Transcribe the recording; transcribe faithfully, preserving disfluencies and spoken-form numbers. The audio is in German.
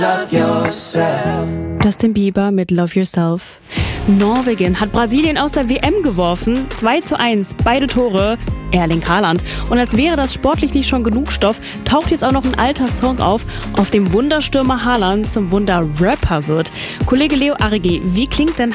Love yourself. Justin Bieber mit Love Yourself. Norwegen hat Brasilien aus der W M geworfen. zwei zu eins, beide Tore. Erling Haaland. Und als wäre das sportlich nicht schon genug Stoff, taucht jetzt auch noch ein alter Song auf, auf dem Wunderstürmer Haaland zum Wunderrapper wird. Kollege Leo Arregi, wie klingt denn